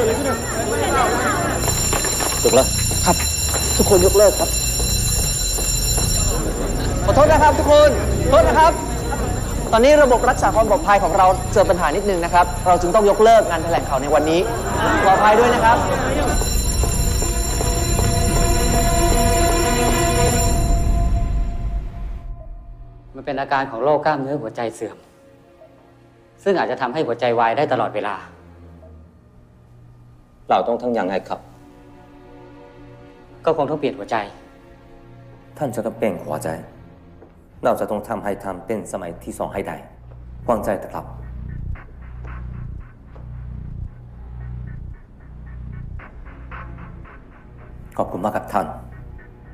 ยกเลิกครับทุกคนยกเลิกครับขอโทษนะครับทุกคนโทษนะครับตอนนี้ระบบรักษาความปลอดภัยของเราเจอปัญหานิดนึงนะครับเราจึงต้องยกเลิกงานแถลงข่าวในวันนี้ปลอดภัยด้วยนะครับมันเป็นอาการของโรคกล้ามเนื้อหัวใจเสื่อมซึ่งอาจจะทำให้หัวใจวายได้ตลอดเวลาเราต้องทำยังไงครับก็คงต้องเปลี่ยนหัวใจท่านจะต้องเปลี่ยนหัวใจเราจะต้องทำให้ทำเป็นสมัยที่2ให้ได้วางใจเถอะครับขอบคุณมากครับท่าน